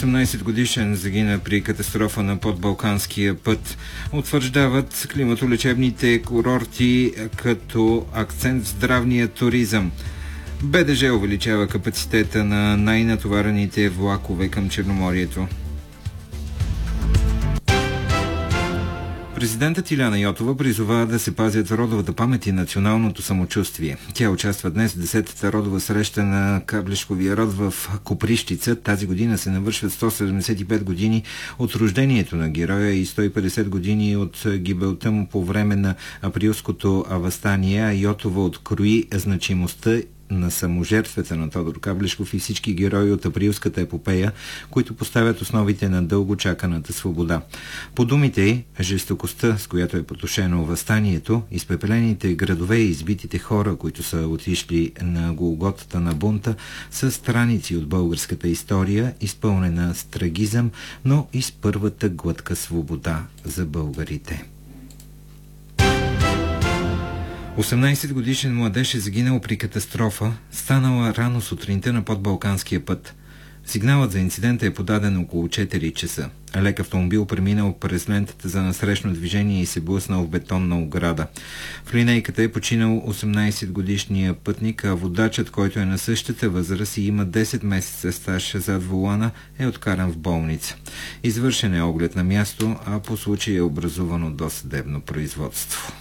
18-годишен загина при катастрофа на подбалканския път. Утвърждават климатолечебните курорти като акцент в здравния туризъм. БДЖ увеличава капацитета на най-натоварените влакове към Черноморието. Президентът Иляна Йотова призова да се пазят родовата памет и националното самочувствие. Тя участва днес в 10-та родова среща на Каблешковия род в Коприщица. Тази година се навършват 175 години от рождението на героя и 150 години от гибелта му по време на априлското въстание. Йотова открои значимостта на саможертвата на Тодор Каблешков и всички герои от априлската епопея, които поставят основите на дълго чаканата свобода. По думите й, жестокостта, с която е потушено въстанието, изпепелените градове и избитите хора, които са отишли на голготата на бунта, са страници от българската история, изпълнена с трагизъм, но и с първата глътка свобода за българите. 18-годишен младеж е загинал при катастрофа, станала рано сутринта на подбалканския път. Сигналът за инцидента е подаден около 4 часа. Лек автомобил преминал през лентата за насрещно движение и се блъснал в бетонна ограда. В линейката е починал 18-годишния пътник, а водачът, който е на същата възраст и има 10 месеца стаж зад волана, е откаран в болница. Извършен е оглед на място, а по случай е образувано досъдебно производство.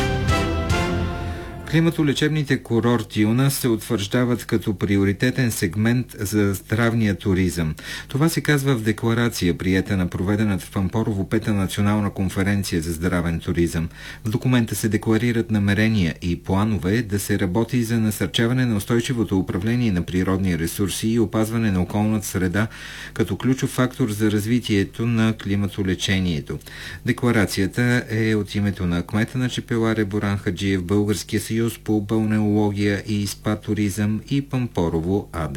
Климатолечебните курорти у нас се утвърждават като приоритетен сегмент за здравния туризъм. Това се казва в декларация, приета на проведената в Пампорово 5-та национална конференция за здравен туризъм. В документа се декларират намерения и планове да се работи за насърчаване на устойчивото управление на природни ресурси и опазване на околната среда като ключов фактор за развитието на климатолечението. Декларацията е от името на кмета на Чепеларе Боран Хаджиев, Българския съюз по балнеология и спа туризъм и Пампорово АД.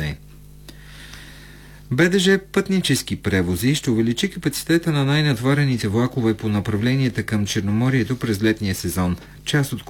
БДЖ пътнически превози ще увеличи капацитета на най-натварените влакове по направленията към Черноморието през летния сезон. Част от